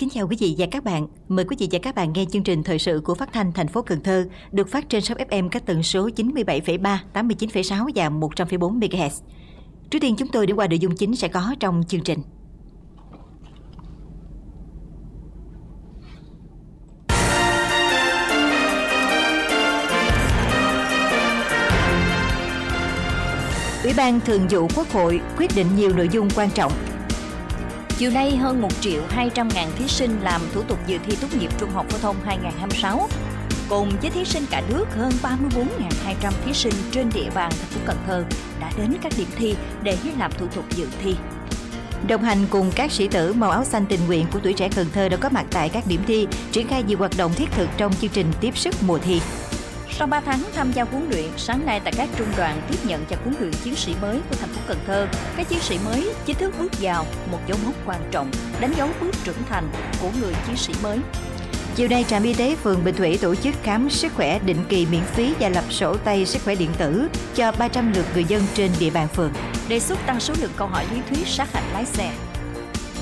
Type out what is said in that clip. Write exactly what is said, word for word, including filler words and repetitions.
kính chào quý vị và các bạn. Mời quý vị và các bạn nghe chương trình thời sự của Phát thanh thành phố Cần Thơ được phát trên sóng ép em các tần số chín mươi bảy phẩy ba, tám mươi chín phẩy sáu và một trăm phẩy bốn mê ga héc. Trước tiên chúng tôi đi qua nội dung chính sẽ có trong chương trình. Ủy ban Thường vụ Quốc hội quyết định nhiều nội dung quan trọng. Chiều nay, hơn một triệu hai trăm ngàn thí sinh làm thủ tục dự thi tốt nghiệp trung học phổ thông hai không hai sáu. Cùng với thí sinh cả nước, hơn ba mươi bốn nghìn hai trăm thí sinh trên địa bàn thành phố Cần Thơ đã đến các điểm thi để làm thủ tục dự thi. Đồng hành cùng các sĩ tử màu áo xanh tình nguyện của Tuổi Trẻ Cần Thơ đã có mặt tại các điểm thi, triển khai nhiều hoạt động thiết thực trong chương trình tiếp sức mùa thi. Sau ba tháng tham gia huấn luyện, sáng nay tại các trung đoàn tiếp nhận và huấn luyện chiến sĩ mới của thành phố Cần Thơ, các chiến sĩ mới chính thức bước vào một dấu mốc quan trọng, đánh dấu bước trưởng thành của người chiến sĩ mới. Chiều nay, trạm y tế phường Bình Thủy tổ chức khám sức khỏe định kỳ miễn phí và lập sổ tay sức khỏe điện tử cho ba trăm lượt người dân trên địa bàn phường. Đề xuất tăng số lượng câu hỏi lý thuyết sát hạch lái xe.